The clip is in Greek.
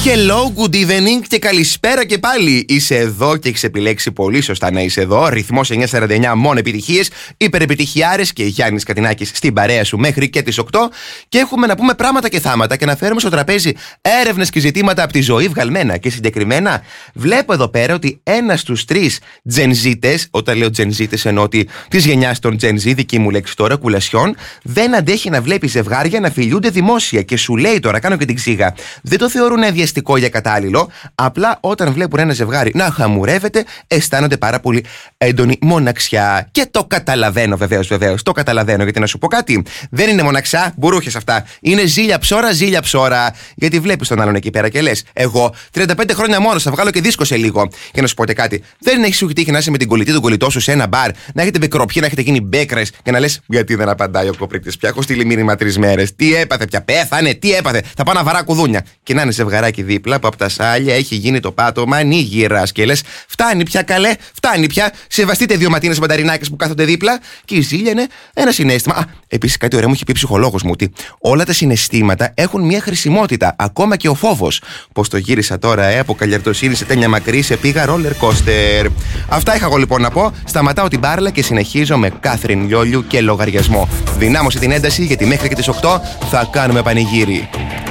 Hello, good evening και καλησπέρα και πάλι. Είσαι εδώ και έχεις επιλέξει πολύ σωστά να είσαι εδώ. Ρυθμός 949, μόνο επιτυχίες, υπερεπιτυχιάρες και Γιάννης Κατινάκης στην παρέα σου μέχρι και τις 8. Και έχουμε να πούμε πράγματα και θάματα και να φέρουμε στο τραπέζι έρευνες και ζητήματα από τη ζωή βγαλμένα. Και συγκεκριμένα, βλέπω εδώ πέρα ότι ένας στους τρεις Gen Z'τες, όταν λέω Gen Z'τες εννοώ ότι της γενιάς των Gen Z, δική μου λέξη τώρα, κουλασιών, δεν αντέχει να βλέπει ζευγάρια να φιλιούνται δημόσια. Και σου λέει τώρα, κάνω και την ξύγα, δεν το θεωρούν αδιαστικό για κατάλληλο. Απλά όταν βλέπουν ένα ζευγάρι να χαμουρεύεται, αισθάνονται πάρα πολύ έντονη μοναξιά. Και το καταλαβαίνω βεβαίως. Το καταλαβαίνω, γιατί να σου πω κάτι. Δεν είναι μοναξιά, μπούρούχες αυτά. Είναι ζήλια ψώρα. Γιατί βλέπεις τον άλλον εκεί πέρα και λες, εγώ 35 χρόνια μόνος θα βγάλω και δίσκο σε λίγο. Και να σου πω και κάτι. Δεν έχει σου τύχει να είσαι με την κολλητή, τον κολλητό σου σε ένα μπαρ, να έχετε μικροπιεί, να έχετε γίνει μπέκρες και να λες, γιατί δεν απαντάει ο κοπρίκτης πια. Έχω στείλει μήνυμα 3 μέρες. Τι έπαθε πια, πέθανε, τι έπαθε. Θα πάω να βαρά κουδούνια. Και να είναι ζευγαράκι δίπλα που από τα σάλια έχει γίνει το πάτωμα ανοίγειρας. Και λες, φτάνει πια καλέ, φτάνει πια. Σεβαστείτε 2 ματίνες μανταρινάκες που κάθονται δίπλα. Και η ζήλια είναι ένα συναίσθημα. Επίσης κάτι ωραίο μου έχει πει ψυχολόγος μου, ότι όλα τα συναισθήματα έχουν μια χρησιμότητα. Ακόμα και ο φόβος. Πώς το γύρισα τώρα, από Καλιαρτοσύνη σε Τένια Μακρύ σε πήγα roller coaster. Αυτά είχα εγώ λοιπόν να πω. Σταματάω την μπάρλα και συνεχίζω με Κάθριν Λιόλιου και λογαριασμό. Δυνάμωσε την ένταση, γιατί μέχρι και τις 8 θα κάνουμε πανηγύρι.